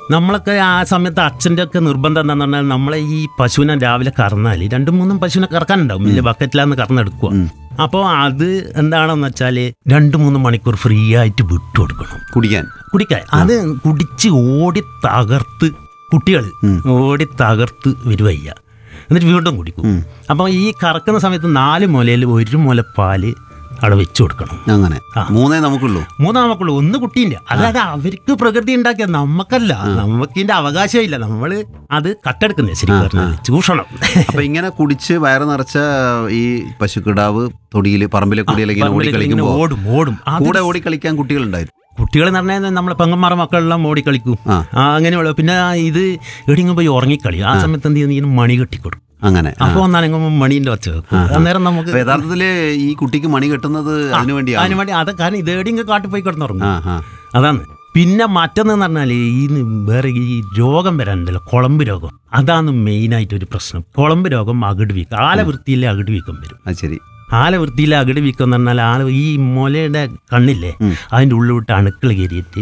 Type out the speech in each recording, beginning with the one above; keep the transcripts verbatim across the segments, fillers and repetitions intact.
നമ്മളൊക്കെ ആ സമയത്ത് അച്ഛൻ്റെ ഒക്കെ നിർബന്ധം എന്താണെന്ന് പറഞ്ഞാൽ നമ്മളെ ഈ പശുവിനെ രാവിലെ കറന്നാൽ രണ്ടും മൂന്നും പശുവിനെ കറക്കാനുണ്ടാവും വലിയ ബക്കറ്റിലാന്ന് കറന്നെടുക്കുക. അപ്പോൾ അത് എന്താണെന്ന് വെച്ചാൽ രണ്ട് മൂന്ന് മണിക്കൂർ ഫ്രീ ആയിട്ട് വിട്ടു കൊടുക്കണം കുടിക്കാൻ കുടിക്കാൻ അത് കുടിച്ച് ഓടി തകർത്ത് കുട്ടികൾ ഓടി തകർത്ത് വരുവയ്യ, എന്നിട്ട് വീണ്ടും കുടിക്കും. അപ്പോൾ ഈ കറക്കുന്ന സമയത്ത് നാല് മുലയിൽ ഒരു മുല പാല് അവിടെ വെച്ചു കൊടുക്കണം. അങ്ങനെ മൂന്നേ നമുക്കുള്ളൂ മൂന്നാ നമുക്കുള്ളൂ, ഒന്ന് കുട്ടീൻ്റെ. അതായത് അവർക്ക് പ്രകൃതി ഉണ്ടാക്കിയ നമുക്കല്ല, നമുക്കിന്റെ അവകാശമില്ല, നമ്മൾ അത് കട്ടെടുക്കുന്നത് ശരി പറഞ്ഞാൽ ചൂഷണം. അപ്പൊ ഇങ്ങനെ കുടിച്ച് വയറ് നിറച്ച ഈ പശുക്കിടാവ് തൊടിയിൽ പറമ്പിലെ കുടിയിലേക്ക് ഓടി കളിക്കുമ്പോൾ ഓടും ഓടും കൂടെ ഓടി കളിക്കാൻ കുട്ടികളുണ്ടായിരുന്നു. കുട്ടികൾ എന്ന് പറഞ്ഞാൽ നമ്മളെ പെങ്ങന്മാരെ മക്കളെല്ലാം ഓടി കളിക്കും. അങ്ങനെയുള്ള പിന്നെ ഇത് എടിങ്ങും പോയി ഉറങ്ങിക്കളി. ആ സമയത്ത് എന്ത് ചെയ്യുന്ന മണി കെട്ടിക്കൊടുക്കും. അങ്ങനെ അപ്പോൾ ഒന്നാണെങ്കിൽ മണീന്റെ ഒച്ച വെക്കും. അന്നേരം നമുക്ക് യഥാർത്ഥത്തില് ഈ കുട്ടിക്ക് മണി കെട്ടുന്നത് അതിനു വേണ്ടി അതിനു വേണ്ടി അത് കാരണം ഇത് എടിങ്ങ് കാട്ടിൽ പോയി കിടന്നുറങ്ങും. അതാണ്. പിന്നെ മറ്റൊന്നെന്ന് പറഞ്ഞാൽ ഈ വേറെ ഈ രോഗം വരാനുണ്ടല്ലോ, കുളമ്പ് രോഗം. അതാണ് മെയിനായിട്ടൊരു പ്രശ്നം. കുളമ്പ് രോഗം, അകിട് വീക്കം, ആല വൃത്തിയിലെ അകിട് വീക്കം വരും. ശരി. ആല വൃത്തിയിലെ അകിട് വീക്കം എന്ന് പറഞ്ഞാൽ ആല ഈ മുലയുടെ കണ്ണില്ലേ അതിൻ്റെ ഉള്ളിലോട്ട് അണുക്കൾ കയറിയിട്ട്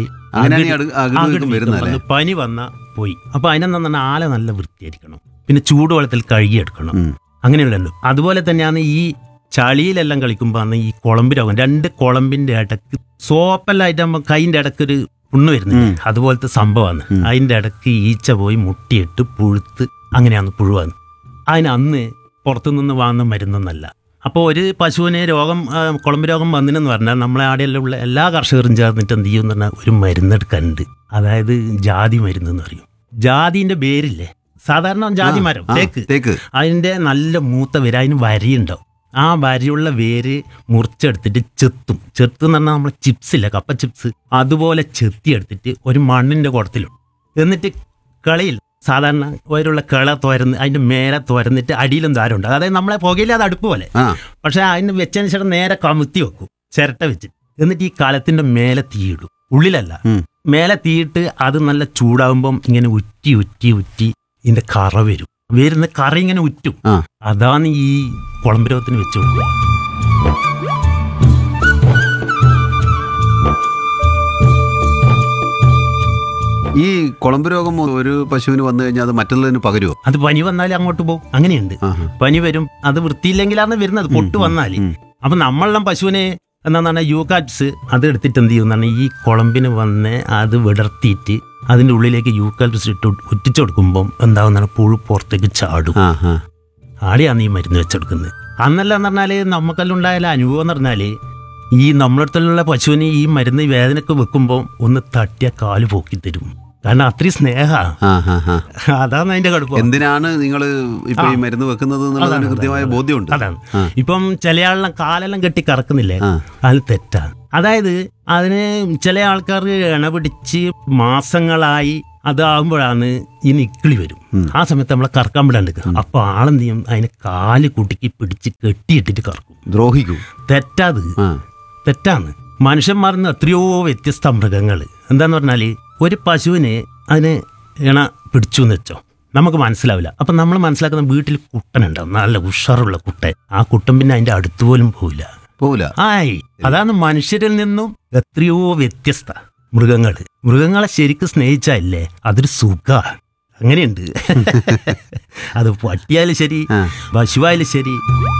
പനി വന്ന പോയി. അപ്പൊ അതിനെന്താ പറഞ്ഞാൽ ആല നല്ല വൃത്തിയായിരിക്കണം, പിന്നെ ചൂടുവെള്ളത്തിൽ കഴുകിയെടുക്കണം. അങ്ങനെയുള്ളൂ. അതുപോലെ തന്നെയാണ് ഈ ചളിയിലെല്ലാം കളിക്കുമ്പോൾ ആണ് ഈ കുളമ്പ് രോഗം. രണ്ട് കുളമ്പിന്റെ ഇടക്ക് സോപ്പെല്ലാം ആയിട്ട് കൈൻ്റെ ഇടക്കൊരു പുണ്ണ് വരുന്നില്ല, അതുപോലത്തെ സംഭവമാണ്. അതിൻ്റെ ഇടക്ക് ഈച്ച പോയി മുട്ടിയിട്ട് പുഴുത്ത് അങ്ങനെയാണ് പുഴുവാണ്. അതിന് അന്ന് പുറത്തുനിന്ന് വാങ്ങുന്ന മരുന്നൊന്നല്ല. അപ്പോൾ ഒരു പശുവിന് രോഗം കുളമ്പ് രോഗം വന്നിനെന്ന് പറഞ്ഞാൽ നമ്മളെ ആടെയെല്ലാം ഉള്ള എല്ലാ കർഷകരും ചേർന്നിട്ട് എന്ത് ചെയ്യും എന്ന് പറഞ്ഞാൽ ഒരു മരുന്നെടുക്കാനുണ്ട്. അതായത് ജാതി മരുന്ന് എന്ന് പറയും. ജാതിൻ്റെ വേരില്ലേ, സാധാരണ ജാതി മരം തേക്ക്, അതിൻ്റെ നല്ല മൂത്ത വേര്, അതിന് വരിയുണ്ടാവും. ആ വരിയുള്ള വേര് മുറിച്ചെടുത്തിട്ട് ചെത്തും. ചെത്ത് എന്ന് പറഞ്ഞാൽ നമ്മളെ ചിപ്സില്ല, കപ്പ ചിപ്സ്, അതുപോലെ ചെത്തിയെടുത്തിട്ട് ഒരു മണ്ണിൻ്റെ കുടത്തിലും എന്നിട്ട് കളിയിൽ സാധാരണ ഓരോള്ള കിള തുരന്ന് അതിൻ്റെ മേലെ തുരന്നിട്ട് അടിയിലും ദ്വാരമുണ്ട്. അതായത് നമ്മളെ പുകയില്ലാതെ അടുപ്പ് പോലെ, പക്ഷെ അതിന് വെച്ചതിന് ശേഷം നേരെ കമുത്തി വെക്കും ചിരട്ട വെച്ച്. എന്നിട്ട് ഈ കാലത്തിൻ്റെ മേലെ തീയിടും, ഉള്ളിലല്ല, മേലെ തീയിട്ട് അത് നല്ല ചൂടാകുമ്പം ഇങ്ങനെ ഉറ്റി ഉറ്റി ഉറ്റി ഇതിൻ്റെ കറ വരും. വരുന്ന കറ ഇങ്ങനെ ഉറ്റും. അതാണ് ഈ കുളമ്പ് രോഗത്തിന് വെച്ച് കൊടുക്കുക. ഈ കുളമ്പ് രോഗം ഒരു പശുവിന് വന്നു കഴിഞ്ഞാൽ അത് മറ്റുള്ളതിന് പകരുമോ? അത് പനി വന്നാൽ അങ്ങോട്ട് പോകും. അങ്ങനെയുണ്ട്. പനി വരും, അത് വൃത്തിയില്ലെങ്കിലാണ് വരുന്നത്, പൊട്ട് വന്നാൽ. അപ്പൊ നമ്മളെല്ലാം പശുവിനെ എന്താന്ന് പറഞ്ഞാൽ യൂക്കാലിപ്സ് അത് എടുത്തിട്ട് എന്ത് ചെയ്യുന്നതാണ്, ഈ കുളമ്പിന് വന്ന് അത് വിടർത്തിയിട്ട് അതിൻ്റെ ഉള്ളിലേക്ക് യൂക്കാലിപ്സ് ഇട്ട് ഒറ്റിച്ചു കൊടുക്കുമ്പം എന്താവുന്നതാണ്, പുഴു പുറത്തേക്ക് ചാടും. ആടെയാണ് ഈ മരുന്ന് വെച്ചെടുക്കുന്നത്. അന്നെല്ലാം എന്ന് പറഞ്ഞാൽ നമുക്കെല്ലാം ഉണ്ടായാലും അനുഭവം എന്ന് പറഞ്ഞാൽ ഈ നമ്മളടുത്തുള്ള പശുവിന് ഈ മരുന്ന് വേദനക്ക് വെക്കുമ്പോൾ ഒന്ന് തട്ടിയ കാല് പോക്കി തരും. കാരണം അത്രയും സ്നേഹ. അതാണ് അതിന്റെ കടുപ്പം. എന്തിനാണ് നിങ്ങൾ ഇപ്പൊ ഈ മരുന്ന് വെക്കുന്നത് എന്നുള്ളതിന് കൃത്യമായ ബോധ്യമുണ്ട്. അതാണ്. ഇപ്പം ചില ആളെല്ലാം കാലെല്ലാം കെട്ടി കറക്കുന്നില്ലേ, അത് തെറ്റാണ്. അതായത് അതിന് ചില ആൾക്കാർ എണ പിടിച്ച് മാസങ്ങളായി അതാകുമ്പോഴാണ് ഈ നിക്കിളി വരും. ആ സമയത്ത് നമ്മളെ കറക്കാൻ വിടാണ്ട് അപ്പൊ ആളെന്ത് ചെയ്യും, അതിനെ കാല് കുട്ടിക്ക് പിടിച്ച് കെട്ടിയിട്ടിട്ട് കറക്കും. ദ്രോഹിക്കും. തെറ്റാത്, തെറ്റാണ്. മനുഷ്യന്മാർന്ന് എത്രയോ വ്യത്യസ്ത മൃഗങ്ങൾ. എന്താന്ന് പറഞ്ഞാല് ഒരു പശുവിന് അതിന് ഇണ പിടിച്ചു എന്ന് വെച്ചോ, നമുക്ക് മനസ്സിലാവില്ല. അപ്പം നമ്മൾ മനസ്സിലാക്കുന്ന വീട്ടിൽ കുട്ടനുണ്ടാവും, നല്ല ഉഷാറുള്ള കുട്ടൻ. ആ കുട്ടൻ പിന്നെ അതിൻ്റെ അടുത്ത് പോലും പോവില്ല പോവില്ല ആയി. അതാണ് മനുഷ്യരിൽ നിന്നും എത്രയോ വ്യത്യസ്ത മൃഗങ്ങൾ. മൃഗങ്ങളെ ശരിക്കും സ്നേഹിച്ചല്ലേ അതൊരു സുഖ. അങ്ങനെയുണ്ട്. അത് പട്ടിയായാലും ശരി, പശുവായാലും ശരി.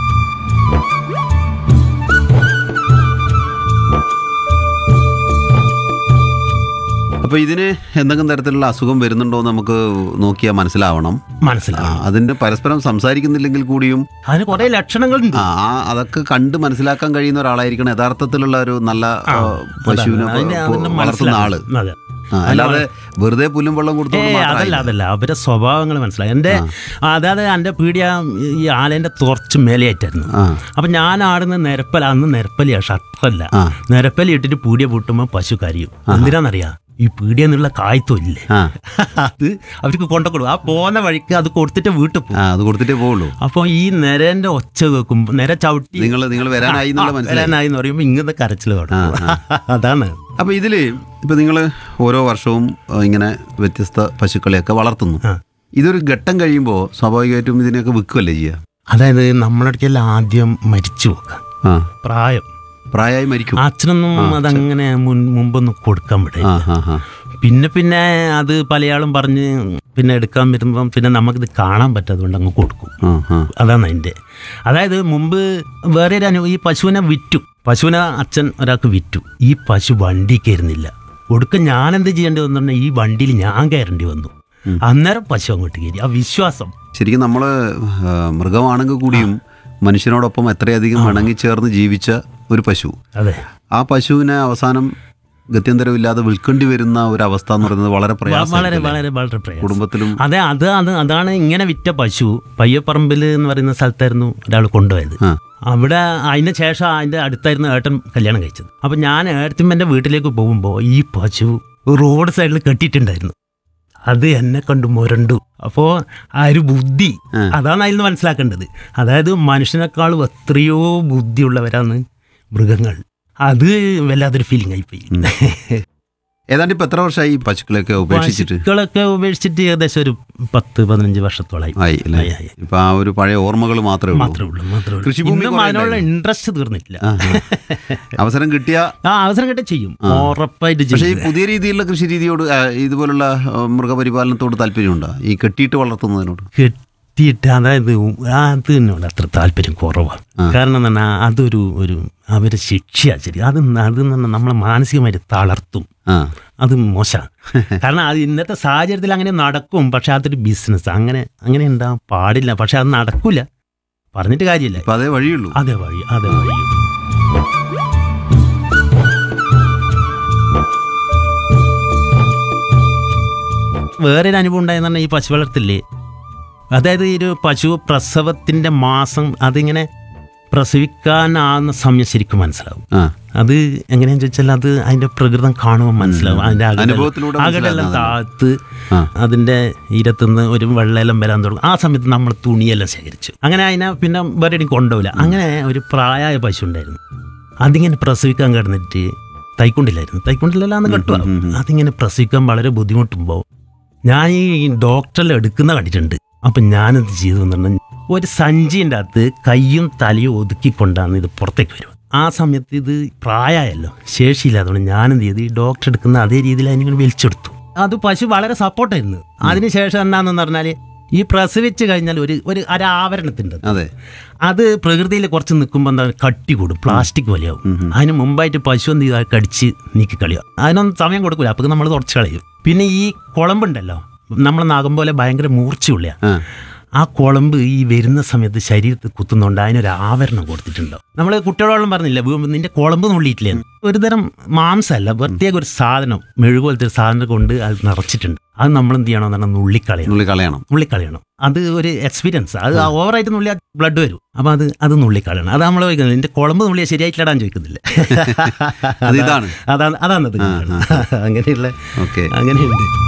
അപ്പൊ ഇതിന് എന്തെങ്കിലും തരത്തിലുള്ള അസുഖം വരുന്നുണ്ടോ നമുക്ക് നോക്കിയാൽ മനസ്സിലാവണം. മനസ്സിലാവും. അതിന്റെ പരസ്പരം സംസാരിക്കുന്നില്ലെങ്കിൽ കൂടിയും അതിന് കുറെ ലക്ഷണങ്ങളുണ്ട്. ആ അതൊക്കെ കണ്ട് മനസ്സിലാക്കാൻ കഴിയുന്ന ഒരാളായിരിക്കണം യഥാർത്ഥത്തിലുള്ള ഒരു നല്ല പശുവിനെ വളർത്തുന്ന ആള്. അല്ലാതെ വെറുതെ പുല്ലും വെള്ളം കൊടുത്തു അതല്ല അതല്ല അവരുടെ സ്വഭാവങ്ങൾ മനസ്സിലായി. എൻ്റെ അതായത് എൻ്റെ പീടിയ ഈ ആലേൻ്റെ തുറച്ച് മേലെയായിട്ടായിരുന്നു. അപ്പം ഞാൻ ആടുന്ന നിരപ്പല, അന്ന് നിരപ്പലിയാ, ഷട്ടറല്ല. നിരപ്പലി ഇട്ടിട്ട് പീടിയ പൂട്ടുമ്പോൾ പശു കരയും. എന്തിനാന്നറിയാം, ഈ പീടിയ എന്നുള്ള കായ്ത്തൊല്ലേ അത് അവർക്ക് കൊണ്ടുകൊടുക്കും. ആ പോകുന്ന വഴിക്ക് അത് കൊടുത്തിട്ട് വീട്ടിൽ പോകും. അത് കൊടുത്തിട്ടേ പോകുള്ളൂ. അപ്പോൾ ഈ നിരന്റെ ഒച്ച കേൾക്കുമ്പോൾ നിര ചവിട്ടി നിങ്ങൾ നിങ്ങൾ വരാനായി വരാനായി എന്ന് പറയുമ്പോൾ ഇങ്ങനത്തെ കരച്ചിൽ തുടങ്ങും. അതാണ്. അപ്പൊ ഇതില് ഇപ്പൊ നിങ്ങൾ ഓരോ വർഷവും ഇങ്ങനെ വ്യത്യസ്ത പശുക്കളെയൊക്കെ വളർത്തുന്നു. ഇതൊരു ഘട്ടം കഴിയുമ്പോൾ സ്വാഭാവികമായിട്ടും ഇതിനെയൊക്കെ വിൽക്കുകയല്ലേ ചെയ്യുക? അതായത് നമ്മളടുക്കെല്ലാം ആദ്യം മരിച്ചു പോകാം. പ്രായം പ്രായമായി മരിക്കും. അച്ഛനൊന്നും അതങ്ങനെ മുൻ മുമ്പൊന്നും കൊടുക്കാൻ വിടില്ല. പിന്നെ പിന്നെ അത് പലയാളും പറഞ്ഞ് പിന്നെ എടുക്കാൻ വരുമ്പം പിന്നെ നമുക്കിത് കാണാൻ പറ്റാത്തതുകൊണ്ട് അങ്ങ് കൊടുക്കും. ആ, ആ. അതാണ് അതിൻ്റെ. അതായത് മുമ്പ് വേറെ ഒരു അനുഭവം, ഈ പശുവിനെ വിറ്റു. പശുവിനെ അച്ഛൻ ഒരാൾക്ക് വിറ്റു. ഈ പശു വണ്ടി കയറുന്നില്ല. ഒടുക്കം ഞാൻ എന്ത് ചെയ്യേണ്ടി വന്നു, ഈ വണ്ടിയിൽ ഞാൻ കയറേണ്ടി വന്നു. അന്നേരം പശു അങ്ങോട്ട് കയറി. ആ വിശ്വാസം ശരിക്കും നമ്മൾ മൃഗമാണെങ്കിൽ കൂടിയും മനുഷ്യനോടൊപ്പം എത്രയധികം ഇണങ്ങിച്ചേർന്ന് ജീവിച്ച ഒരു പശു. അതെ. ആ പശുവിനെ അവസാനം ഗത്യന്തരമില്ലാതെ വിൽക്കേണ്ടി വരുന്ന ഒരു അവസ്ഥ എന്ന് പറയുന്നത് വളരെ പ്രയാസം. വളരെ വളരെ വളരെ പ്രയാസം. കുടുംബത്തിലും അതെ. അത് അത് അതാണ് ഇങ്ങനെ വിറ്റ പശു പയ്യപ്പറമ്പിൽ എന്ന് പറയുന്ന സ്ഥലത്തായിരുന്നു ഒരാൾ കൊണ്ടുപോയത്. ആ. അവിടെ അതിന് ശേഷം അതിൻ്റെ അടുത്തായിരുന്നു ഏട്ടൻ കല്യാണം കഴിച്ചത്. അപ്പം ഞാൻ ഏട്ടത്തിമ്മൻ്റെ വീട്ടിലേക്ക് പോകുമ്പോൾ ഈ പശു റോഡ് സൈഡിൽ കെട്ടിയിട്ടുണ്ടായിരുന്നു. അത് എന്നെ കണ്ടു മുരണ്ടു. അപ്പോൾ ആ ഒരു ബുദ്ധി അതാണ് അതിൽ നിന്ന് മനസ്സിലാക്കേണ്ടത്. അതായത് മനുഷ്യനേക്കാളും എത്രയോ ബുദ്ധിയുള്ളവരാണ് മൃഗങ്ങൾ. അത് വല്ലാത്തൊരു ഫീലിംഗ് ആയിപ്പോയി. ഏതാണ്ട് ഇപ്പൊ എത്ര വർഷമായി ഈ പശുക്കളൊക്കെ ഉപേക്ഷിച്ചിട്ട്? പശുക്കളൊക്കെ ഉപേക്ഷിച്ചിട്ട് ഏകദേശം ഒരു പത്ത് പതിനഞ്ച് വർഷത്തോളായി ആയി അല്ലേ? ഇപ്പൊ ആ ഒരു പഴയ ഓർമ്മകൾ മാത്രമേ മാത്രമേ ഉള്ളൂ മാത്രമേ ഉള്ളൂ. കൃഷിഭൂമി ഇന്നും അതിനുള്ള ഇൻട്രസ്റ്റ് തീർന്നിട്ടില്ല. അവസരം കിട്ടിയ ആ അവസരം കിട്ടിയ ചെയ്യും, ഉറപ്പായിട്ട് ചെയ്യും. പക്ഷേ ഈ പുതിയ രീതിയിലുള്ള കൃഷി രീതിയോട് ആ, ഇതുപോലുള്ള ആ, മൃഗപരിപാലനത്തോട് താല്പര്യമുണ്ടോ? ഈ കെട്ടിയിട്ട് വളർത്തുന്നതിനോട്? കെട്ടിയിട്ട് അതായത് അത് എന്നോട് അത്ര താല്പര്യം കുറവാണ്. കാരണം എന്താ, അതൊരു ഒരു അവരെ ശിക്ഷയാണ്. ശരി, അത് അത് നമ്മളെ മാനസികമായിട്ട് തളർത്തും. അത് മോശമാണ്. കാരണം അത് ഇന്നത്തെ സാഹചര്യത്തിൽ അങ്ങനെ നടക്കും. പക്ഷെ അതൊരു ബിസിനസ്, അങ്ങനെ അങ്ങനെ ഉണ്ടാകാൻ പാടില്ല. പക്ഷെ അത് നടക്കൂല, പറഞ്ഞിട്ട് കാര്യമില്ല. ഇപ്പൊ അതേ വഴിയുള്ളൂ. അതേ വഴി അതേ വഴിയുള്ളൂ. വേറൊരു അനുഭവം ഉണ്ടായെന്ന് പറഞ്ഞാൽ ഈ പശു വളർത്തില്ലേ, അതായത് ഈ ഒരു പശു പ്രസവത്തിൻ്റെ മാസം അതിങ്ങനെ പ്രസവിക്കാനാകുന്ന സമയം ശരിക്കും മനസ്സിലാവും. അത് എങ്ങനെയാന്ന് ചോദിച്ചാൽ അത് അതിൻ്റെ പ്രകൃതം കാണുമ്പോൾ മനസ്സിലാവും. അതിൻ്റെ അകടെല്ലാം താഴ്ത്ത് അതിൻ്റെ ഇരത്തുനിന്ന് ഒരു വെള്ളമെല്ലാം വരാൻ തുടങ്ങും. ആ സമയത്ത് നമ്മൾ തുണിയെല്ലാം ശേഖരിച്ചു. അങ്ങനെ അതിനെ പിന്നെ വേറെ എനിക്ക് കൊണ്ടുപോകില്ല. അങ്ങനെ ഒരു പ്രായമായ പശു ഉണ്ടായിരുന്നു. അതിങ്ങനെ പ്രസവിക്കാൻ കിടന്നിട്ട് തൈക്കൊണ്ടില്ലായിരുന്നു. തൈക്കൊണ്ടില്ലാന്ന് കെട്ടുക. അതിങ്ങനെ പ്രസവിക്കാൻ വളരെ ബുദ്ധിമുട്ടുമ്പോൾ ഞാൻ ഈ ഡോക്ടറിൽ എടുക്കുന്ന കണ്ടിട്ടുണ്ട്. അപ്പം ഞാനെന്ത് ചെയ്തു എന്ന് പറഞ്ഞാൽ ഒരു സഞ്ചിൻ്റെ അകത്ത് കയ്യും തലയും ഒതുക്കിക്കൊണ്ടാണ് ഇത് പുറത്തേക്ക് വരും. ആ സമയത്ത് ഇത് പ്രായമായല്ലോ, ശേഷിയില്ലാത്തതുകൊണ്ട് ഞാനെന്ത് ചെയ്തു, ഈ ഡോക്ടർ എടുക്കുന്ന അതേ രീതിയിൽ അതിനിങ്ങനെ വലിച്ചെടുത്തു. അത് പശു വളരെ സപ്പോർട്ടായിരുന്നു. അതിനുശേഷം എന്താണെന്ന് പറഞ്ഞാൽ ഈ പ്രസവിച്ച് കഴിഞ്ഞാൽ ഒരു ഒരു ഒരാവരണത്തിൻ്റെ അത് പ്രകൃതിയിൽ കുറച്ച് നിൽക്കുമ്പോൾ എന്താ കട്ടി കൂടും, പ്ലാസ്റ്റിക് വലിയാവും. അതിന് മുമ്പായിട്ട് പശു എന്ത് ചെയ്താൽ കടിച്ച് നീക്കി കളിയാവും. അതിനൊന്നും സമയം കൊടുക്കില്ല, അപ്പോൾ നമ്മൾ തുടച്ച് കളയും. പിന്നെ ഈ കുളമ്പുണ്ടല്ലോ, നമ്മളെ നാഗം പോലെ ഭയങ്കര മൂർച്ചയുള്ള ആ കുളമ്പ് ഈ വരുന്ന സമയത്ത് ശരീരത്തിൽ കുത്തുന്നുണ്ട്. അതിനൊരു ആവരണം കൊടുത്തിട്ടുണ്ടാവും. നമ്മൾ കുട്ടികളോളം പറഞ്ഞില്ല, നിന്റെ കുളമ്പ് നുള്ളിയിട്ടില്ലേ, ഒരു തരം മാംസമല്ല, പ്രത്യേക ഒരു സാധനം, മെഴുകുപോലത്തെ ഒരു സാധനം കൊണ്ട് അത് നിറച്ചിട്ടുണ്ട്. അത് നമ്മൾ എന്ത് ചെയ്യണമെന്ന് പറഞ്ഞാൽ നുള്ളിക്കളയണം നുള്ളിക്കളയണം നുള്ളിക്കളയണം അത് ഒരു എക്സ്പീരിയൻസ്. അത് ഓവറായിട്ട് നുള്ളിയാൽ ബ്ലഡ് വരും. അപ്പം അത് അത് നുള്ളിക്കളയണം. അത് നമ്മൾ ചോദിക്കുന്നത്, നിന്റെ കുളമ്പ് നുള്ളിയാൽ ശരിയായിട്ടിടാൻ ചോദിക്കുന്നില്ല. അതാണ് അതാണ് അത് അങ്ങനെയുള്ള അങ്ങനെയുണ്ട്.